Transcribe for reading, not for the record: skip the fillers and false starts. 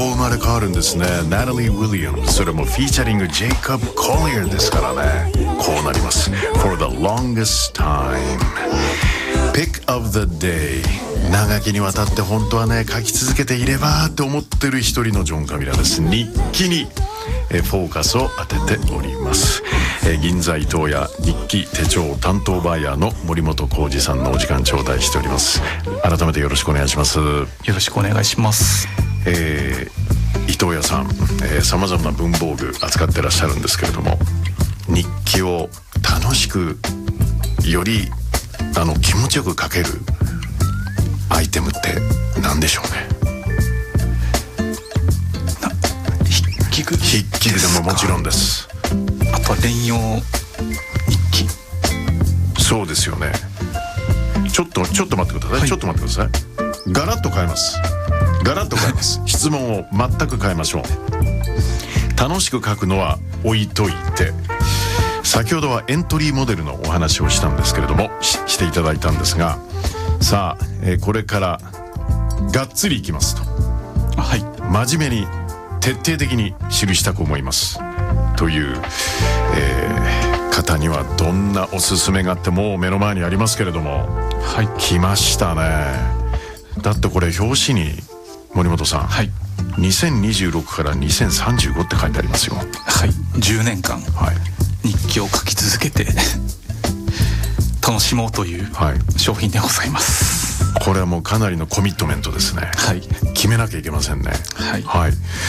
生まれ変わるんですね。ナタリー・ウィリアムズ、それもフィーチャリングジェイコブ・コリアーですからね。こうなります。 For the longest time Pick of the day。 長きにわたって本当はね書き続けていればって思ってる一人のジョン・カビラです。日記にフォーカスを当てております。銀座伊藤屋日記手帳担当バイヤーの森本浩二さんのお時間頂戴しております。改めてよろしくお願いします。 よろしくお願いします。 伊藤屋さん、さまざまな文房具扱ってらっしゃるんですけれども、日記を楽しくより気持ちよく書けるアイテムって何でしょうね。 筆記でももちろんです。 あとは連用日記。 そうですよね。ちょっと待ってください、はい、ちょっと待ってください。ガラッと変えます質問を全く変えましょう。楽しく書くのは置いといて、先ほどはエントリーモデルのお話をしたんですけれども していただいたんですが、さあ、これからがっつりいきますと、 はい、 真面目に徹底的に記したく思いますという、方にはどんなおすすめがあって、もう目の前にありますけれども、 はい、 来ましたね。だってこれ表紙に森本さん、 はい、 2026から2035って書いてありますよ。 はい、10年間、はい、日記を書き続けて楽しもうという商品でございます、 はい、これはもうかなりのコミットメントですね。 はい、 決めなきゃいけませんね。 はい、 はい。